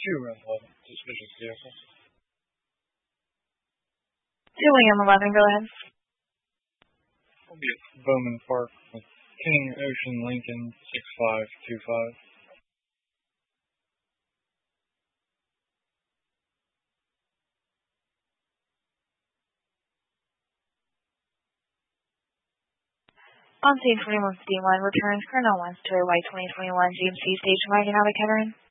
2 Red 11, suspicious vehicle. 2 William 11, go ahead. I'll be at Bowman Park with King Ocean Lincoln 6525. On scene 2151, returns Colonel wants to a white 2021 GMC station wagon out of Kettering.